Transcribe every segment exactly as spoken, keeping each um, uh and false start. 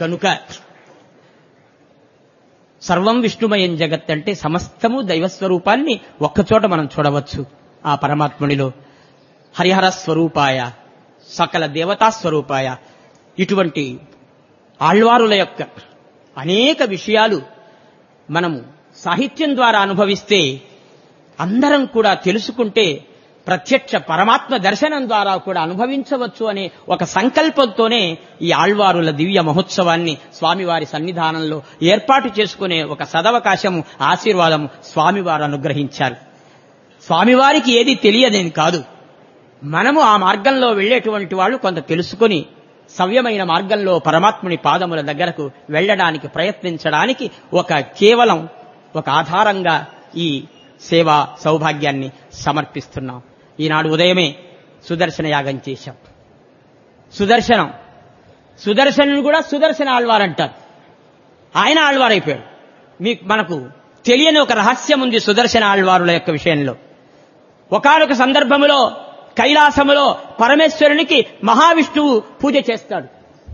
కనుక సర్వం విష్ణుమయం జగత్ అంటే సమస్తము దైవస్వరూపాన్ని ఒక్కచోట మనం చూడవచ్చు. ఆ పరమాత్మునిలో హరిహర స్వరూపాయ, సకల దేవతా స్వరూపాయ, ఇటువంటి ఆళ్వారుల యొక్క అనేక విషయాలు మనము సాహిత్యం ద్వారా అనుభవిస్తే, అందరం కూడా తెలుసుకుంటే ప్రత్యక్ష పరమాత్మ దర్శనం ద్వారా కూడా అనుభవించవచ్చు అనే ఒక సంకల్పంతోనే ఈ ఆళ్వారుల దివ్య మహోత్సవాన్ని స్వామివారి సన్నిధానంలో ఏర్పాటు చేసుకునే ఒక సదవకాశము, ఆశీర్వాదము స్వామివారు అనుగ్రహించారు. స్వామివారికి ఏది తెలియదేని కాదు. మనము ఆ మార్గంలో వెళ్లేటువంటి వాళ్ళు కొంత తెలుసుకుని సవ్యమైన మార్గంలో పరమాత్ముని పాదముల దగ్గరకు వెళ్లడానికి ప్రయత్నించడానికి ఒక కేవలం ఒక ఆధారంగా ఈ సేవా సౌభాగ్యాన్ని సమర్పిస్తున్నాం. ఈనాడు ఉదయమే సుదర్శన యాగం చేశాం. సుదర్శనం సుదర్శనం కూడా సుదర్శన ఆళ్వారంటారు. ఆయన ఆళ్వారైపోయాడు. మీకు మనకు తెలియని ఒక రహస్యం ఉంది సుదర్శన ఆళ్వారుల యొక్క విషయంలో. ఒకానొక సందర్భములో కైలాసములో పరమేశ్వరునికి మహావిష్ణువు పూజ చేస్తాడు.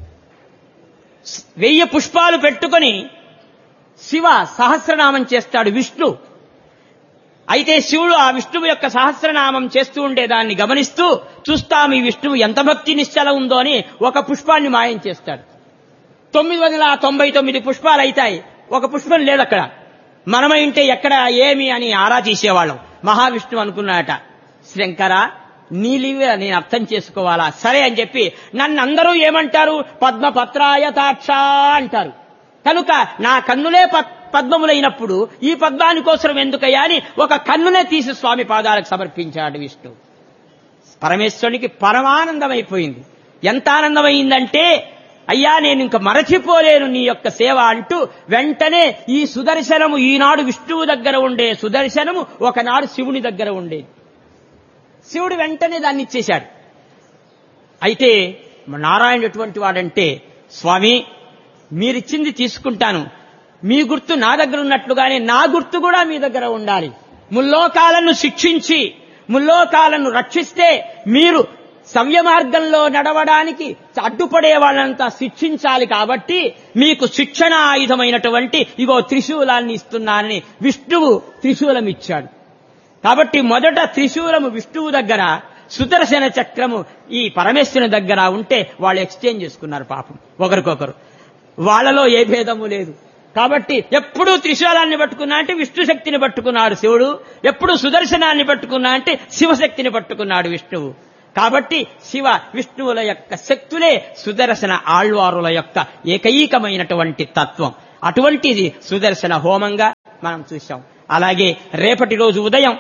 వెయ్యి పుష్పాలు పెట్టుకొని శివ సహస్రనామం చేస్తాడు విష్ణు. అయితే శివుడు ఆ విష్ణువు యొక్క సహస్రనామం చేస్తూ ఉండేదాన్ని గమనిస్తూ చూస్తాం ఈ విష్ణువు ఎంత భక్తి నిశ్చల ఉందో అని ఒక పుష్పాన్ని మాయం చేస్తాడు. తొమ్మిది వందల తొంభై తొమ్మిది పుష్పాలు అవుతాయి, ఒక పుష్పం లేదక్కడ. మనమైంటే ఎక్కడ ఏమి అని ఆరా తీసేవాళ్ళం. మహావిష్ణువు అనుకున్నాట, శంకర నీలివి నేను అర్థం చేసుకోవాలా, సరే అని చెప్పి నన్ను అందరూ ఏమంటారు, పద్మపత్రాయతాక్ష అంటారు. కనుక నా కన్నులే పద్మములైనప్పుడు ఈ పద్మాని కోసం ఎందుకయ్యా అని ఒక కన్నునే తీసి స్వామి పాదాలకు సమర్పించాడు విష్ణు. పరమేశ్వరునికి పరమానందమైపోయింది. ఎంత ఆనందమైందంటే, అయ్యా నేను ఇంక మరచిపోలేను నీ యొక్క సేవ అంటూ వెంటనే ఈ సుదర్శనము, ఈనాడు విష్ణువు దగ్గర ఉండే సుదర్శనము ఒకనాడు శివుని దగ్గర ఉండేది. శివుడు వెంటనే దాన్ని ఇచ్చేశాడు. అయితే నారాయణ ఎటువంటి వాడంటే, స్వామి మీరిచ్చింది తీసుకుంటాను, మీ గుర్తు నా దగ్గర ఉన్నట్లుగానే నా గుర్తు కూడా మీ దగ్గర ఉండాలి. ముల్లోకాలను శిక్షించి ముల్లోకాలను రక్షిస్తే మీరు సవ్య మార్గంలో నడవడానికి అడ్డుపడే వాళ్ళంతా శిక్షించాలి. కాబట్టి మీకు శిక్షణ ఆయుధమైనటువంటి ఇగో త్రిశూలాన్ని ఇస్తున్నానని విష్ణువు త్రిశూలం ఇచ్చాడు. కాబట్టి మొదట త్రిశూలము విష్ణువు దగ్గర, సుదర్శన చక్రము ఈ పరమేశ్వరుని దగ్గర ఉంటే వాళ్ళు ఎక్స్చేంజ్ చేసుకున్నారు పాపం ఒకరికొకరు. వాళ్ళలో ఏ భేదము లేదు. కాబట్టి ఎప్పుడు త్రిశూలాన్ని పట్టుకున్నా అంటే విష్ణు శక్తిని పట్టుకున్నాడు శివుడు, ఎప్పుడు సుదర్శనాన్ని పట్టుకున్నా అంటే శివశక్తిని పట్టుకున్నాడు విష్ణువు. కాబట్టి శివ విష్ణువుల యొక్క శక్తులే సుదర్శన ఆళ్వారుల యొక్క ఏకైకమైనటువంటి తత్వం. అటువంటిది సుదర్శన హోమంగా మనం చూశాం. అలాగే రేపటి రోజు ఉదయం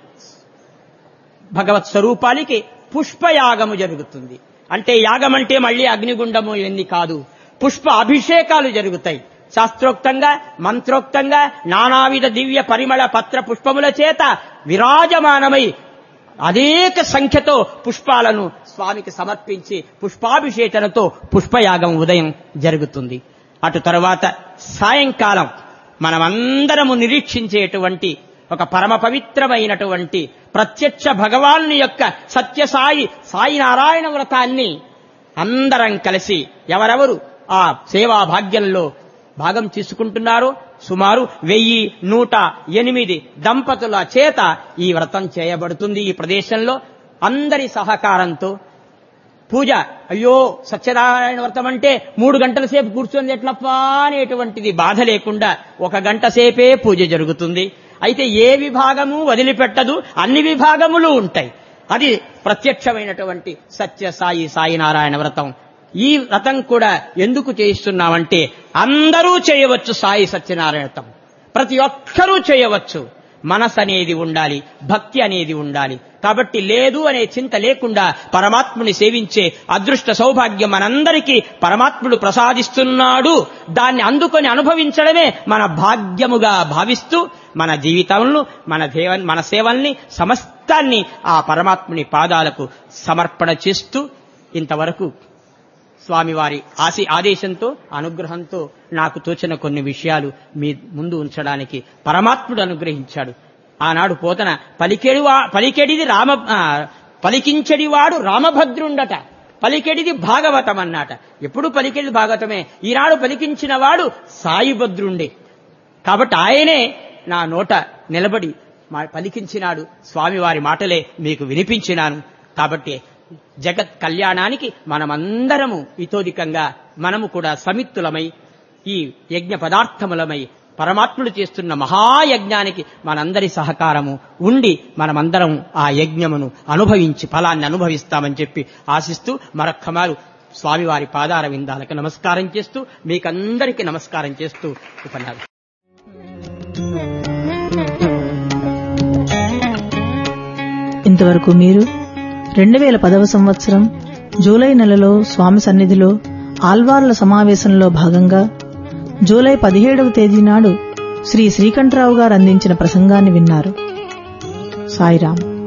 భగవత్ స్వరూపానికి పుష్పయాగము జరుగుతుంది. అంటే యాగం అంటే మళ్లీ అగ్నిగుండము ఇవన్నీ కాదు, పుష్ప అభిషేకాలు జరుగుతాయి. శాస్త్రోక్తంగా మంత్రోక్తంగా నానావిధ దివ్య పరిమళ పత్ర పుష్పముల చేత విరాజమానమై అనేక సంఖ్యతో పుష్పాలను స్వామికి సమర్పించి పుష్పాభిషేచనతో పుష్పయాగం ఉదయం జరుగుతుంది. అటు తర్వాత సాయంకాలం మనమందరము నిరీక్షించేటువంటి ఒక పరమ పవిత్రమైనటువంటి ప్రత్యక్ష భగవాను యొక్క సత్యసాయి సాయి నారాయణ వ్రతాన్ని అందరం కలిసి ఎవరెవరు ఆ సేవా భాగ్యంలో భాగం తీసుకుంటున్నారో సుమారు వెయ్యి నూట ఎనిమిది దంపతుల చేత ఈ వ్రతం చేయబడుతుంది. ఈ ప్రదేశంలో అందరి సహకారంతో పూజ. అయ్యో సత్యనారాయణ వ్రతం అంటే మూడు గంటల సేపు కూర్చొని ఎట్లప్పా అనేటువంటిది బాధ లేకుండా ఒక గంట సేపే పూజ జరుగుతుంది. అయితే ఏ విభాగము వదిలిపెట్టదు, అన్ని విభాగములు ఉంటాయి. అది ప్రత్యక్షమైనటువంటి సత్య సాయి సాయి నారాయణ వ్రతం. ఈ వ్రతం కూడా ఎందుకు చేయిస్తున్నామంటే అందరూ చేయవచ్చు. సాయి సత్యనారాయణ వ్రతం ప్రతి ఒక్కరూ చేయవచ్చు. మనసు అనేది ఉండాలి, భక్తి అనేది ఉండాలి. కాబట్టి లేదు అనే చింత లేకుండా పరమాత్ముని సేవించే అదృష్ట సౌభాగ్యం మనందరికీ పరమాత్ముడు ప్రసాదిస్తున్నాడు. దాన్ని అందుకొని అనుభవించడమే మన భాగ్యముగా భావిస్తూ మన జీవితంలో మన దేవ మన సేవల్ని సమస్తాన్ని ఆ పరమాత్ముని పాదాలకు సమర్పణ చేస్తూ ఇంతవరకు స్వామివారి ఆశి ఆదేశంతో అనుగ్రహంతో నాకు తోచిన కొన్ని విషయాలు మీ ముందు ఉంచడానికి పరమాత్ముడు అనుగ్రహించాడు. ఆనాడు పోతన పలికేడివా పలికెడిది రామ పలికించడివాడు రామభద్రుండట. పలికెడిది భాగవతం అన్నట. ఎప్పుడు పలికెడిది భాగవతమే. ఈనాడు పలికించిన వాడు సాయిభద్రుండే. కాబట్టి ఆయనే నా నోట నిలబడి పలికించినాడు. స్వామివారి మాటలే మీకు వినిపించినాను. కాబట్టి జగత్ కళ్యాణానికి మనమందరము ఇతోధికంగా మనము కూడా సమిత్తులమై ఈ యజ్ఞ పదార్థములమై పరమాత్ముడు చేస్తున్న మహాయజ్ఞానికి మనందరి సహకారము ఉండి మనమందరం ఆ యజ్ఞమును అనుభవించి ఫలాన్ని అనుభవిస్తామని చెప్పి ఆశిస్తూ మరొక్కమారు స్వామివారి పాదార విందాలకు నమస్కారం చేస్తూ మీకందరికీ నమస్కారం చేస్తూ ఉపన్యాసం. ఇంతవరకు మీరు రెండు వేల పదవ సంవత్సరం జూలై నెలలో స్వామి సన్నిధిలో ఆల్వార్ల సమావేశంలో భాగంగా జూలై పదిహేడవ తేదీ నాడు శ్రీ శ్రీకంఠరావు గారు అందించిన ప్రసంగాన్ని విన్నారు. సాయిరాం.